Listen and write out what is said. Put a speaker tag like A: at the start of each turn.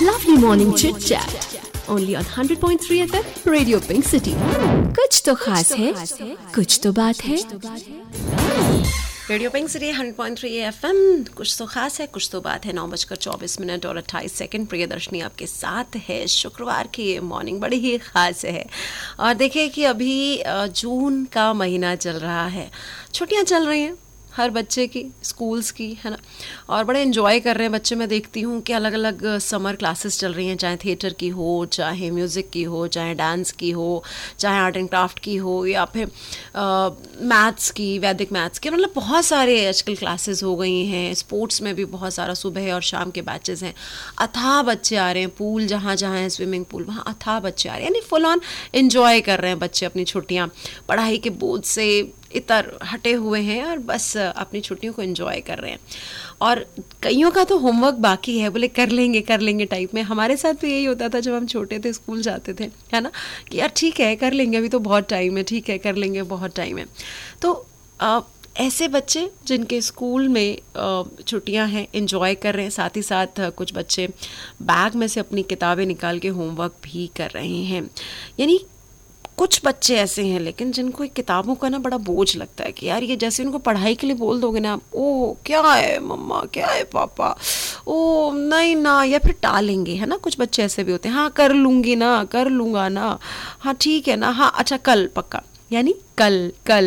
A: Lovely morning chit chat. Only on 100.3 FM, Radio Pink City. कुछ तो खास है, कुछ तो बात है.
B: रेडियो पिंक सिटी 100.3 FM, कुछ तो खास है, कुछ तो बात है. 9:24 और 28 सेकंड. प्रियदर्शनी आपके साथ है. शुक्रवार की ये मॉर्निंग बड़ी ही खास है. और देखिए कि अभी जून का महीना चल रहा है. छुट्टियां चल रही हैं हर बच्चे की, स्कूल्स की, है ना. और बड़े एंजॉय कर रहे हैं बच्चे. मैं देखती हूँ कि अलग अलग समर क्लासेस चल रही हैं, चाहे थिएटर की हो, चाहे म्यूज़िक की हो, चाहे डांस की हो, चाहे आर्ट एंड क्राफ्ट की हो, या फिर मैथ्स की, वैदिक मैथ्स की. मतलब बहुत सारे आजकल क्लासेस हो गई हैं. स्पोर्ट्स में भी बहुत सारा सुबह और शाम के बैचेस हैं. अथाह बच्चे आ रहे हैं. पूल जहाँ जहाँ है, स्विमिंग पूल, वहाँ अथाह बच्चे आ रहे हैं. यानी फुल ऑन एंजॉय कर रहे हैं बच्चे अपनी छुट्टियाँ. पढ़ाई के बोझ से इतर हटे हुए हैं और बस अपनी छुट्टियों को एंजॉय कर रहे हैं. और कईयों का तो होमवर्क बाकी है, बोले कर लेंगे टाइप में. हमारे साथ भी यही होता था जब हम छोटे थे, स्कूल जाते थे, है ना, कि यार ठीक है कर लेंगे, अभी तो बहुत टाइम है, ठीक है कर लेंगे, बहुत टाइम है. तो ऐसे बच्चे जिनके स्कूल में छुट्टियां हैं, एंजॉय कर रहे हैं. साथ ही साथ कुछ बच्चे बैग में से अपनी किताबें निकाल के होमवर्क भी कर रहे हैं. यानी कुछ बच्चे ऐसे हैं लेकिन जिनको किताबों का ना बड़ा बोझ लगता है कि यार ये जैसे उनको पढ़ाई के लिए बोल दोगे ना, ओ क्या है मम्मा, क्या है पापा, ओ नहीं ना, या फिर टालेंगे, है ना. कुछ बच्चे ऐसे भी होते हैं, हाँ कर लूँगी ना, कर लूँगा ना, हाँ ठीक है ना, हाँ अच्छा कल पक्का, यानी कल कल